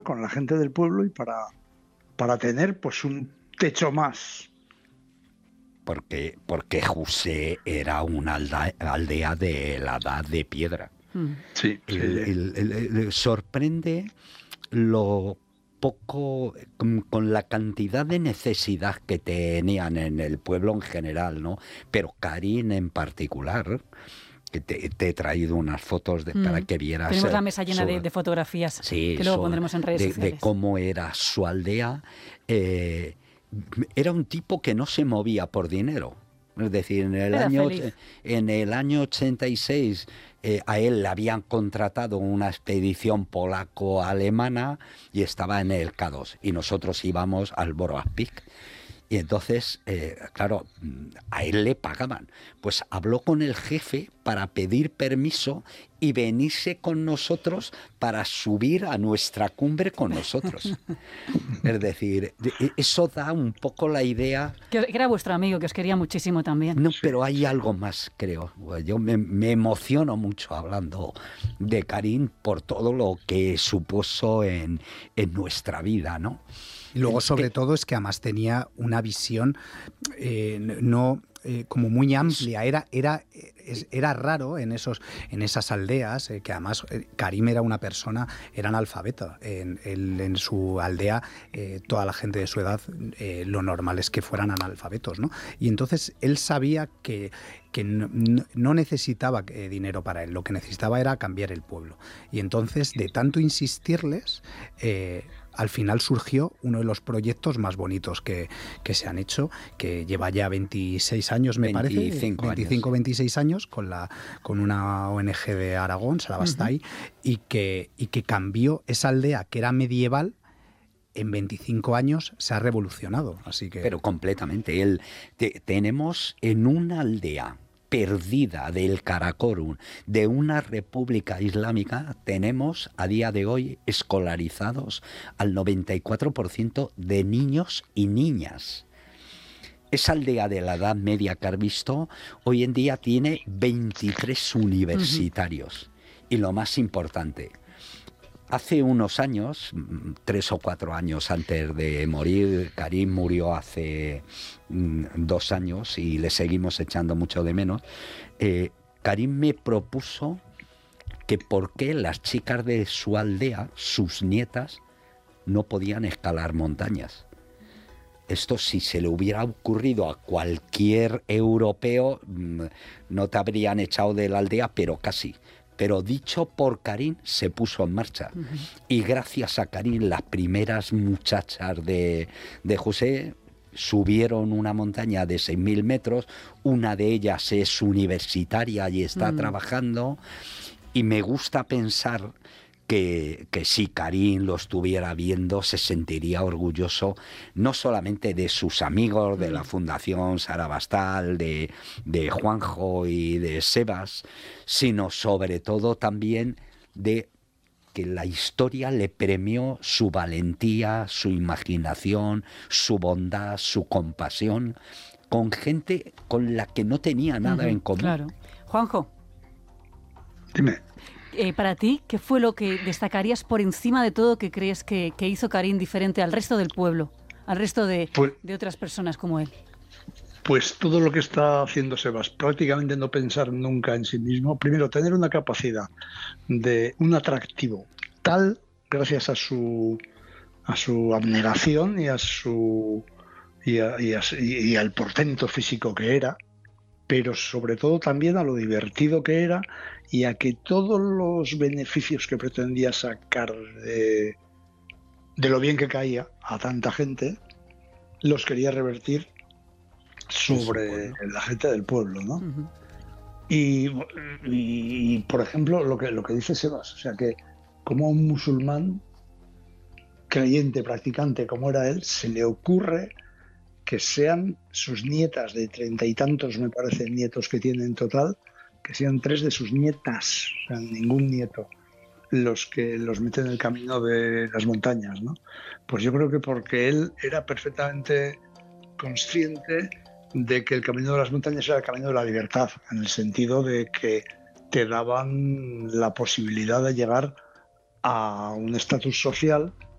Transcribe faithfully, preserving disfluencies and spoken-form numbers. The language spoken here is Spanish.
con la gente del pueblo y para, para tener pues un techo más. Porque, porque José era una alda, aldea de la edad de piedra. Mm. Sí, sí, el, sí. El, el, el, sorprende lo poco, con, con la cantidad de necesidad que tenían en el pueblo en general, ¿no? Pero Karin en particular, que te, te he traído unas fotos de, mm. para que vieras. Tenemos la mesa llena so, de, de fotografías sí, que luego so, pondremos en redes de, sociales. De cómo era su aldea. Eh, era un tipo que no se movía por dinero. Es decir, en el, año, en el año ochenta y seis eh, a él le habían contratado una expedición polaco-alemana y estaba en el K dos y nosotros íbamos al Borough Peak. Y entonces, eh, claro, a él le pagaban. Pues habló con el jefe para pedir permiso y venirse con nosotros para subir a nuestra cumbre con nosotros. Es decir, eso da un poco la idea... Que era vuestro amigo, que os quería muchísimo también. No, pero hay algo más, creo. Yo me, me emociono mucho hablando de Karin por todo lo que supuso en, en nuestra vida, ¿no? Y luego, sobre todo, es que además tenía una visión eh, no eh, como muy amplia. Era, era, era raro en esos, en esas aldeas, eh, que además eh, Karim era una persona, era analfabeto. En, en, en su aldea, eh, toda la gente de su edad, eh, lo normal es que fueran analfabetos, ¿no? Y entonces él sabía que que no, no necesitaba eh, dinero para él, lo que necesitaba era cambiar el pueblo. Y entonces, de tanto insistirles, eh, al final surgió uno de los proyectos más bonitos que, que se han hecho, que lleva ya veintiséis años, me veinticinco parece, veinticinco, veintiséis años, con, la, con una O N G de Aragón, Sarabastay, uh-huh. y, que, y que cambió esa aldea que era medieval. En veinticinco años se ha revolucionado, así que... Pero completamente. El, te, tenemos en una aldea perdida del Karakorum, de una república islámica, tenemos a día de hoy escolarizados al noventa y cuatro por ciento de niños y niñas. Esa aldea de la Edad Media que has visto, hoy en día tiene veintitrés universitarios. Uh-huh. Y lo más importante... Hace unos años, tres o cuatro años antes de morir, Karim murió hace mm, dos años y le seguimos echando mucho de menos, eh, Karim me propuso que por qué las chicas de su aldea, sus nietas, no podían escalar montañas. Esto, si se le hubiera ocurrido a cualquier europeo, mm, no te habrían echado de la aldea, pero casi. Pero dicho por Karim, se puso en marcha. Uh-huh. Y gracias a Karim, las primeras muchachas de, de José subieron una montaña de seis mil metros. Una de ellas es universitaria y está uh-huh. trabajando. Y me gusta pensar que, que si Karim lo estuviera viendo, se sentiría orgulloso no solamente de sus amigos de la Fundación Sarabastall, de, de Juanjo y de Sebas, sino sobre todo también de que la historia le premió su valentía, su imaginación, su bondad, su compasión, con gente con la que no tenía nada uh-huh, en común. Claro. Juanjo. Dime. Eh, para ti, ¿qué fue lo que destacarías por encima de todo que crees que, que hizo Karim diferente al resto del pueblo, al resto de, pues, de otras personas como él? Pues todo lo que está haciendo Sebas, prácticamente no pensar nunca en sí mismo. Primero, tener una capacidad de un atractivo tal, gracias a su a su abnegación y a su y, a, y, a, y al portento físico que era, pero sobre todo también a lo divertido que era y a que todos los beneficios que pretendía sacar de, de lo bien que caía a tanta gente, los quería revertir sobre la gente del pueblo, ¿no? Uh-huh. Y, y, por ejemplo, lo que, lo que dice Sebas, o sea, que como a un musulmán creyente, practicante como era él, se le ocurre que sean sus nietas, de treinta y tantos, me parece, nietos que tiene en total, que sean tres de sus nietas, o sea, ningún nieto, los que los meten en el camino de las montañas, ¿no? Pues yo creo que porque él era perfectamente consciente de que el camino de las montañas era el camino de la libertad, en el sentido de que te daban la posibilidad de llegar a un estatus social